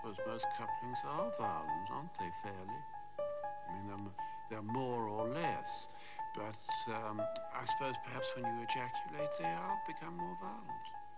suppose most couplings are violent, aren't they, fairly? I mean, they're more or less. But I suppose perhaps when you ejaculate, they become more violent.